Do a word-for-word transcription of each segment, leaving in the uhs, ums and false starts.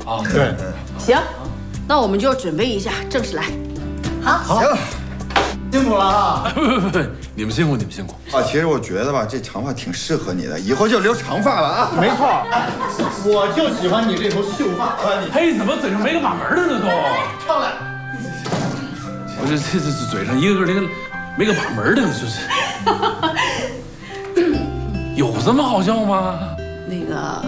啊， 对， 行，那我们就准备一下，正式来。 好，行，辛苦了啊！ 不不不，你们辛苦，你们辛苦啊！其实我觉得吧，这长发挺适合你的，以后就留长发了啊！ 没错，我就喜欢你这头秀发。 嘿，怎么嘴上没个把门的呢？都漂亮！ 我这这这嘴上一个个这个没个把门的，就是有这么好笑吗？ 那个，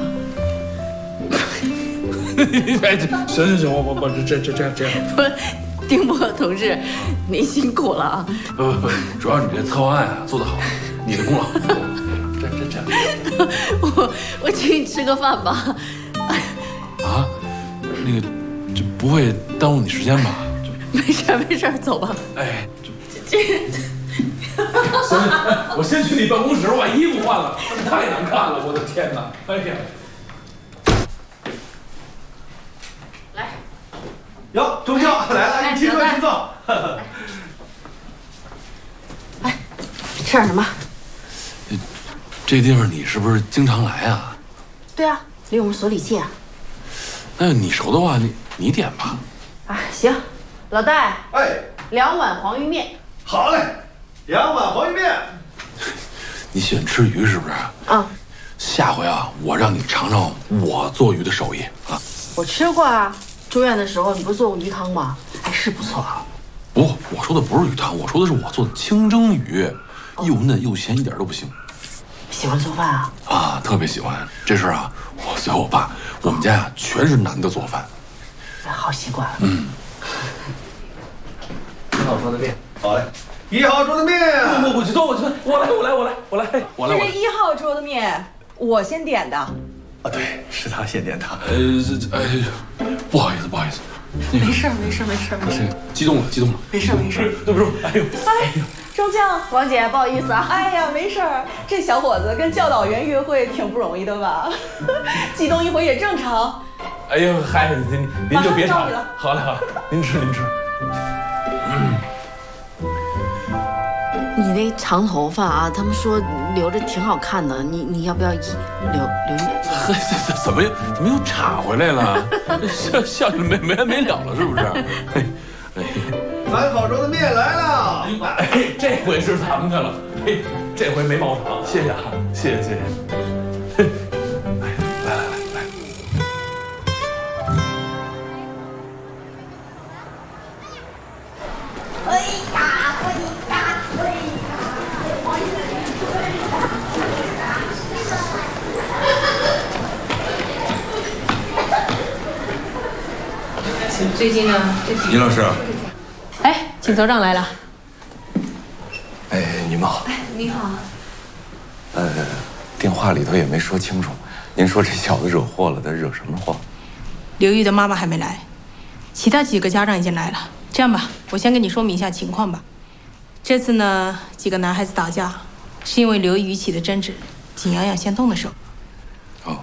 哎，行行行，我我我这这这这样。 不，丁波同志，您辛苦了啊！ 不不不，主要你这策划案啊做得好，你的功劳。这这这， 我我请你吃个饭吧。 啊，那个这不会耽误你时间吧？ 没事没事，走吧。 哎，这行，我先去你办公室，我把衣服换了，太难看了，我的天哪！哎呀， 来， 哟，中校来了，您请坐，请坐。 来，吃点什么？ 这地方你是不是经常来啊？ 对啊，离我们所里近啊。 那你熟的话，你你点吧。 啊，行，老戴， 哎， 两碗黄鱼面。 好嘞，两碗黄鱼面。 你喜欢吃鱼是不是？ 啊， 下回啊，我让你尝尝我做鱼的手艺啊。 我吃过啊，住院的时候你不是做过鱼汤吗？还是不错啊。 不，我说的不是鱼汤，我说的是我做的清蒸鱼，又嫩又咸，一点都不腥。 喜欢做饭啊？ 啊，特别喜欢这事儿啊！我随我爸，我们家呀全是男的做饭。 好习惯。 嗯。 一号桌的面，好嘞。一号桌的面， 我我去做，我去，我来，我来，我来，我来，我来。 这是一号桌的面，我先点的。 啊，对，是他先点的。 呃，这这，哎呀，不好意思，不好意思。 没事没事没事没事。 激动了，激动了。 没事没事， 对不住，哎呦， 哎，周将， 王姐，不好意思啊。 哎呀，没事儿，这小伙子跟教导员约会挺不容易的吧？激动一回也正常。 哎呦，嗨，您您就别吵了。 好嘞，好嘞，您吃您吃。嗯。 你那长头发啊，他们说留着挺好看的，你你要不要留留？ 呵，这怎么又怎么又插回来了？笑笑的没没完没了了，是不是？哎哎， 三号桌的面来了。 哎，这回是咱们的了。哎，这回没毛长，谢谢啊，谢谢谢谢。哎，来来来来。 哎呀，哎呀，哎呀！ 最近呢？ 倪老师， 哎，请组长来了。 哎，您好。 哎，你好。 呃，电话里头也没说清楚，您说这小子惹祸了，他惹什么祸？ 刘玉的妈妈还没来，其他几个家长已经来了。这样吧，我先跟你说明一下情况吧。这次呢，几个男孩子打架，是因为刘玉起的争执，景阳阳先动的手。 哦。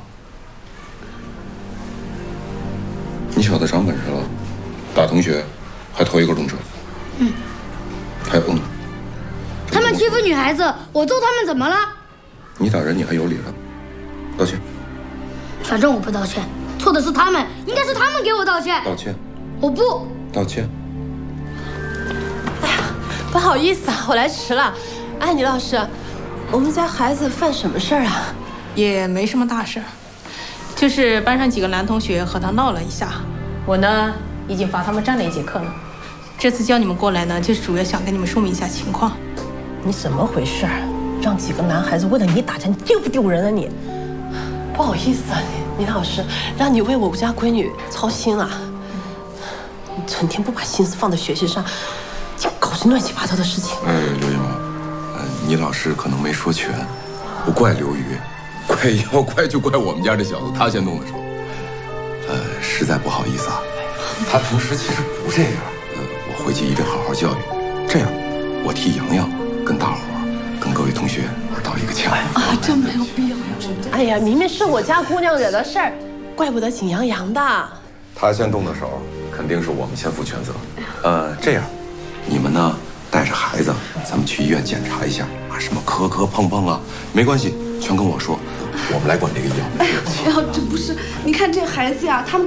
你小子长本事了，打同学还头一个动手。 嗯。 还有嗯。 他们欺负女孩子，我揍他们怎么了？ 你打人你还有理了？道歉。 反正我不道歉，错的是他们，应该是他们给我道歉。 道歉。 我不。 道歉。 哎呀，不好意思啊，我来迟了。哎，倪老师，我们家孩子犯什么事儿啊？ 也没什么大事儿，就是班上几个男同学和他闹了一下，我呢已经罚他们站了一节课了。这次叫你们过来呢，就是主要想跟你们说明一下情况。 你怎么回事？让几个男孩子为了你打架，你丢不丢人啊你？不好意思啊，倪老师，让你为我家闺女操心了。你成天不把心思放在学习上，净搞这乱七八糟的事情。 哎，刘一萌，呃，倪老师可能没说全，不怪刘瑜，怪要怪就怪我们家这小子，他先动的手。呃，实在不好意思啊，他平时其实不这样。呃，我回去一定好好教育。这样，我替洋洋跟大伙儿、跟各位同学道一个歉。 啊，真没有必要。哎呀，明明是我家姑娘惹的事儿，怪不得景阳阳的。 他先动的手，肯定是我们先负全责。呃，这样，你们呢带着孩子，咱们去医院检查一下啊，什么磕磕碰碰啊，没关系，全跟我说，我们来管这个药。 哎呀，这不是，你看这孩子呀，他们